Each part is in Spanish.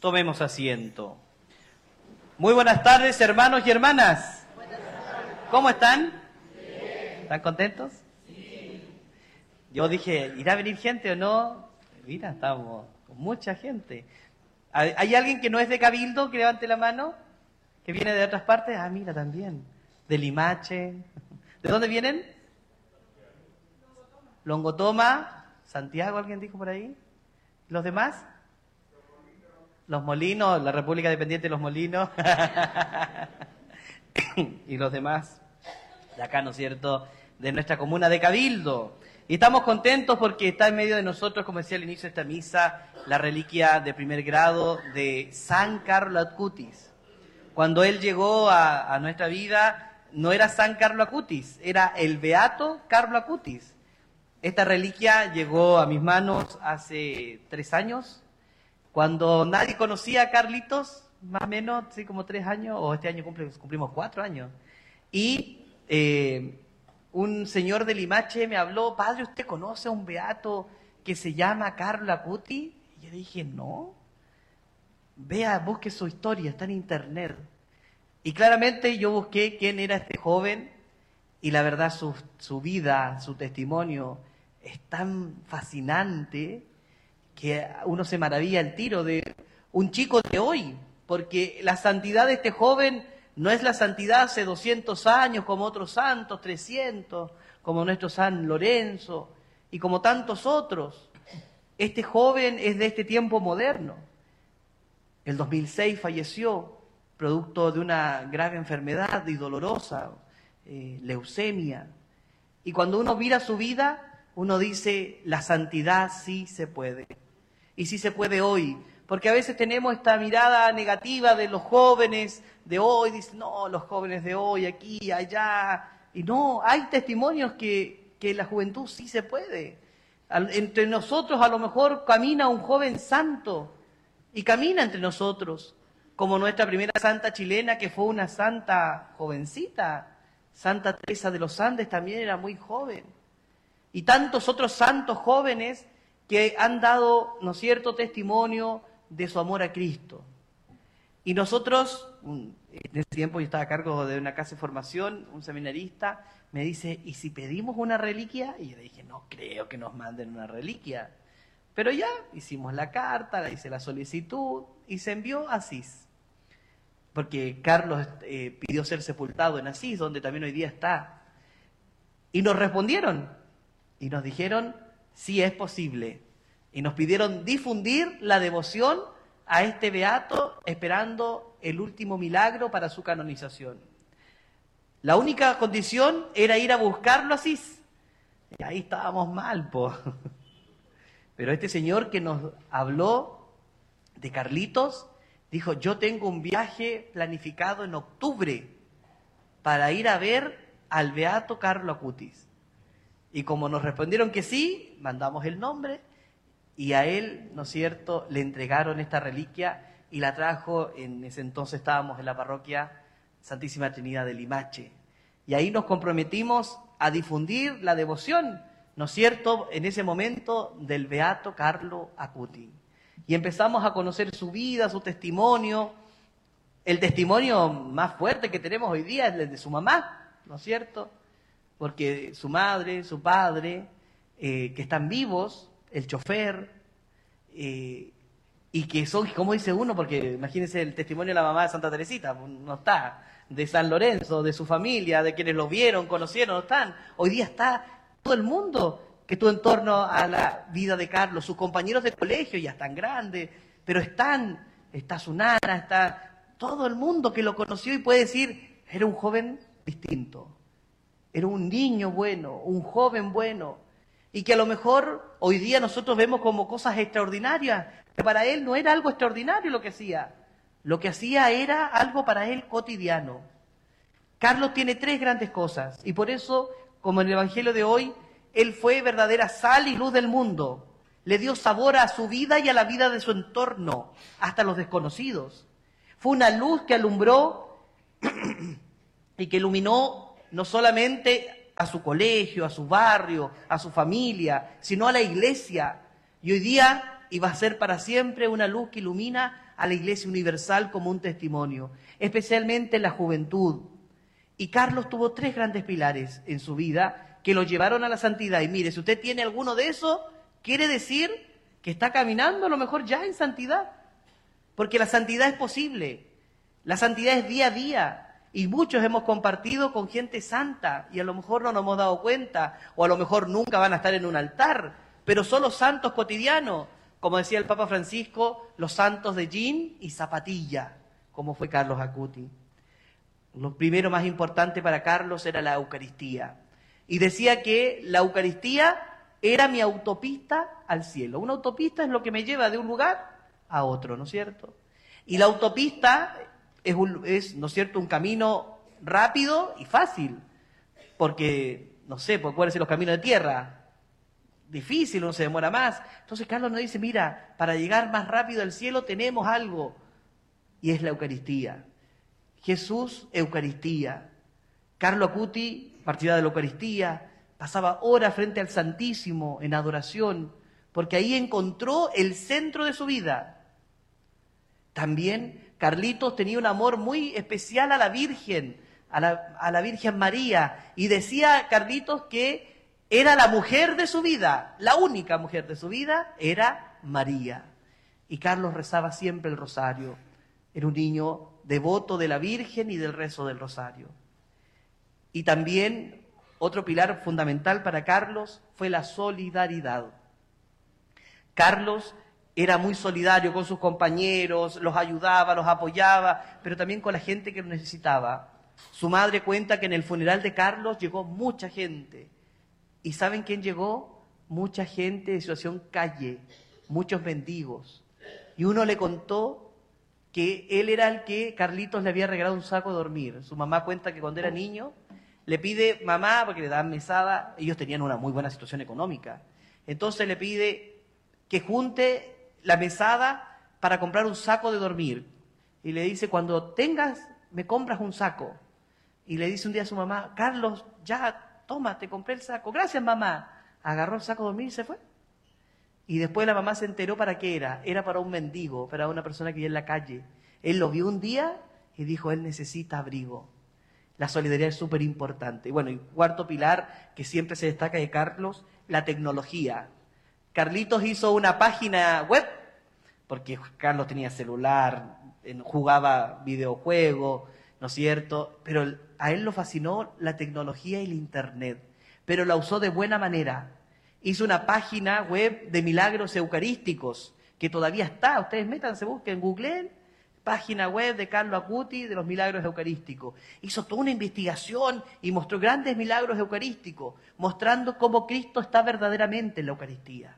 Tomemos asiento. Muy buenas tardes, hermanos y hermanas. ¿Cómo están? ¿Están contentos? Yo dije, ¿irá a venir gente o no? Mira, estamos con mucha gente. ¿Hay alguien que no es de Cabildo, que levante la mano? ¿Que viene de otras partes? Ah, mira, también. De Limache. ¿De dónde vienen? Longotoma, Santiago, ¿alguien dijo por ahí? ¿Los demás? Los Molinos, la República Dependiente de los Molinos. Y los demás de acá, ¿no es cierto?, de nuestra comuna de Cabildo. Y estamos contentos porque está en medio de nosotros, como decía al inicio de esta misa, la reliquia de primer grado de San Carlo Acutis. Cuando él llegó a nuestra vida, no era San Carlo Acutis, era el Beato Carlo Acutis. Esta reliquia llegó a mis manos hace 3 años, cuando nadie conocía a Carlitos, más o menos, sí, como 3 años, o este año cumplimos 4 años. Y un señor de Limache me habló: padre, ¿usted conoce a un beato que se llama Carlo Acutis? Y yo dije, no. Vea, busque su historia, está en internet. Y claramente yo busqué quién era este joven, y la verdad su vida, su testimonio es tan fascinante que uno se maravilla al tiro de un chico de hoy, porque la santidad de este joven no es la santidad hace 200 años como otros santos, 300, como nuestro San Lorenzo y como tantos otros. Este joven es de este tiempo moderno. El 2006 falleció producto de una grave enfermedad y dolorosa, leucemia. Y cuando uno mira su vida, uno dice, la santidad sí se puede. Y sí se puede hoy, porque a veces tenemos esta mirada negativa de los jóvenes de hoy, dicen, no, los jóvenes de hoy, aquí, allá. Y no, hay testimonios que la juventud sí se puede. Entre nosotros a lo mejor camina un joven santo, y camina entre nosotros, como nuestra primera santa chilena, que fue una santa jovencita. Santa Teresa de los Andes también era muy joven. Y tantos otros santos jóvenes que han dado, ¿no es cierto?, testimonio de su amor a Cristo. Y nosotros, en ese tiempo yo estaba a cargo de una casa de formación, un seminarista me dice, ¿y si pedimos una reliquia? Y yo le dije, no creo que nos manden una reliquia. Pero ya hicimos la carta, le hice la solicitud y se envió a Asís. Porque Carlos pidió ser sepultado en Asís, donde también hoy día está. Y nos respondieron y nos dijeron, sí es posible. Y nos pidieron difundir la devoción a este beato, esperando el último milagro para su canonización. La única condición era ir a buscarlo a Asís. Y ahí estábamos mal, po. Pero este señor que nos habló de Carlitos, dijo, yo tengo un viaje planificado en octubre para ir a ver al beato Carlo Acutis. Y como nos respondieron que sí, mandamos el nombre y a él, ¿no es cierto?, le entregaron esta reliquia y la trajo, en ese entonces estábamos en la parroquia Santísima Trinidad de Limache. Y ahí nos comprometimos a difundir la devoción, ¿no es cierto?, en ese momento del beato Carlo Acutis. Y empezamos a conocer su vida, su testimonio. El testimonio más fuerte que tenemos hoy día es el de su mamá, ¿no es cierto?, porque su madre, su padre, que están vivos, el chofer, y que son, como dice uno, porque imagínense el testimonio de la mamá de Santa Teresita, no está, de San Lorenzo, de su familia, de quienes lo vieron, conocieron, no están. Hoy día está todo el mundo que estuvo en torno a la vida de Carlos, sus compañeros de colegio ya están grandes, pero está su nana, está todo el mundo que lo conoció y puede decir, era un joven distinto. Era un niño bueno, un joven bueno, y que a lo mejor hoy día nosotros vemos como cosas extraordinarias, que para él no era algo extraordinario lo que hacía. Lo que hacía era algo para él cotidiano. Carlos tiene 3 grandes cosas, y por eso, como en el Evangelio de hoy, él fue verdadera sal y luz del mundo. Le dio sabor a su vida y a la vida de su entorno, hasta los desconocidos. Fue una luz que alumbró y que iluminó no solamente a su colegio, a su barrio, a su familia, sino a la iglesia. Y hoy día y va a ser para siempre una luz que ilumina a la Iglesia Universal como un testimonio, especialmente en la juventud. Y Carlos tuvo 3 grandes pilares en su vida que lo llevaron a la santidad. Y mire, si usted tiene alguno de esos, quiere decir que está caminando a lo mejor ya en santidad. Porque la santidad es posible. La santidad es día a día. Y muchos hemos compartido con gente santa y a lo mejor no nos hemos dado cuenta, o a lo mejor nunca van a estar en un altar, pero son los santos cotidianos. Como decía el Papa Francisco, los santos de jean y zapatilla, como fue Carlos Acuti. Lo primero más importante para Carlos era la Eucaristía. Y decía que la Eucaristía era mi autopista al cielo. Una autopista es lo que me lleva de un lugar a otro, ¿no es cierto? Y la autopista es, ¿no es cierto?, un camino rápido y fácil. Porque, no sé, pues acuérdense los caminos de tierra. Difícil, uno se demora más. Entonces Carlos nos dice, mira, para llegar más rápido al cielo tenemos algo. Y es la Eucaristía. Jesús, Eucaristía. Carlo Acuti, partidario de la Eucaristía, pasaba horas frente al Santísimo en adoración, porque ahí encontró el centro de su vida. También Carlitos tenía un amor muy especial a la Virgen, a la Virgen María, y decía Carlitos que era la mujer de su vida, la única mujer de su vida era María. Y Carlos rezaba siempre el rosario. Era un niño devoto de la Virgen y del rezo del rosario. Y también otro pilar fundamental para Carlos fue la solidaridad. Carlos era muy solidario con sus compañeros, los ayudaba, los apoyaba, pero también con la gente que lo necesitaba. Su madre cuenta que en el funeral de Carlos llegó mucha gente. ¿Y saben quién llegó? Mucha gente de situación calle, muchos mendigos. Y uno le contó que él era el que Carlitos le había regalado un saco de dormir. Su mamá cuenta que cuando era niño le pide, mamá, porque le dan mesada, ellos tenían una muy buena situación económica, entonces le pide que junte la mesada para comprar un saco de dormir. Y le dice, cuando tengas, me compras un saco. Y le dice un día a su mamá, Carlos, ya, toma, te compré el saco. Gracias, mamá. Agarró el saco de dormir y se fue. Y después la mamá se enteró para qué era. Era para un mendigo, para una persona que vivía en la calle. Él lo vio un día y dijo, él necesita abrigo. La solidaridad es súper importante. Bueno, y cuarto pilar que siempre se destaca de Carlos, la tecnología. Carlitos hizo una página web, porque Carlos tenía celular, jugaba videojuegos, ¿no es cierto? Pero a él lo fascinó la tecnología y el internet, pero la usó de buena manera. Hizo una página web de milagros eucarísticos, que todavía está. Ustedes métanse, busquen, googleen, página web de Carlo Acuti de los milagros eucarísticos. Hizo toda una investigación y mostró grandes milagros eucarísticos, mostrando cómo Cristo está verdaderamente en la Eucaristía.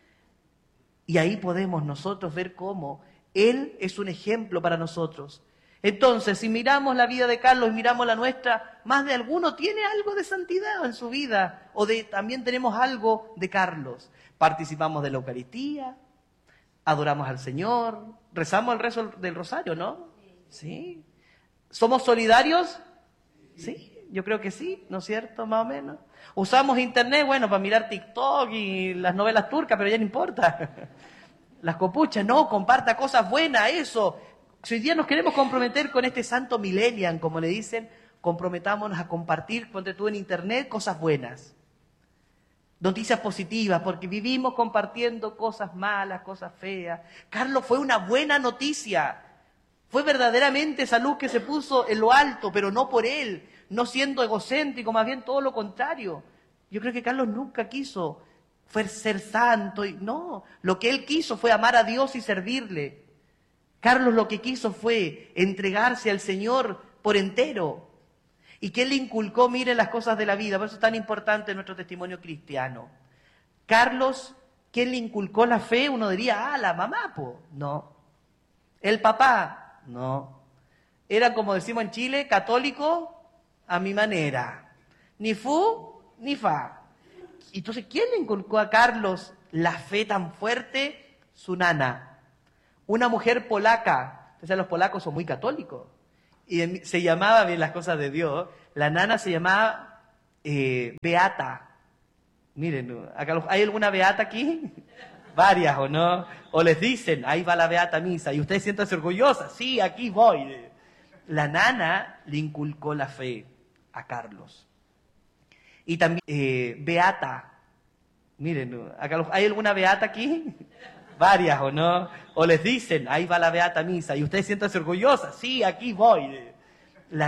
Y ahí podemos nosotros ver cómo Él es un ejemplo para nosotros. Entonces, si miramos la vida de Carlos y miramos la nuestra, más de alguno tiene algo de santidad en su vida, o también tenemos algo de Carlos. Participamos de la Eucaristía, adoramos al Señor, rezamos el rezo del rosario, ¿no? Sí. ¿Somos solidarios? Sí, yo creo que sí, ¿no es cierto? Más o menos. Usamos internet, bueno, para mirar TikTok y las novelas turcas, pero ya no importa. Las copuchas, no, comparta cosas buenas, eso. Si hoy día nos queremos comprometer con este santo millennial, como le dicen, comprometámonos a compartir, ponte tú en internet, cosas buenas. Noticias positivas, porque vivimos compartiendo cosas malas, cosas feas. Carlos fue una buena noticia. Fue verdaderamente esa luz que se puso en lo alto, pero no por él, no siendo egocéntrico, más bien todo lo contrario. Yo creo que Carlos nunca quiso fue ser santo. No, lo que él quiso fue amar a Dios y servirle. Carlos lo que quiso fue entregarse al Señor por entero. ¿Y qué le inculcó? Mire las cosas de la vida, por eso es tan importante nuestro testimonio cristiano. Carlos, ¿quién le inculcó la fe? Uno diría, la mamá, po. No. El papá, no. Era, como decimos en Chile, católico a mi manera. Ni fu, ni fa. Entonces, ¿quién le inculcó a Carlos la fe tan fuerte? Su nana. Una mujer polaca. Entonces, los polacos son muy católicos. Y se llamaba, bien las cosas de Dios, la nana se llamaba Beata. Miren, acá, ¿hay alguna Beata aquí? Varias, ¿o no? O les dicen, ahí va la Beata Misa, y ustedes siéntanse orgullosas, sí, aquí voy. La nana le inculcó la fe a Carlos. Y también, Beata, miren, acá, ¿hay alguna Beata aquí? Varias, ¿o no? O les dicen, ahí va la Beata Misa, y ustedes siéntanse orgullosas, sí, aquí voy.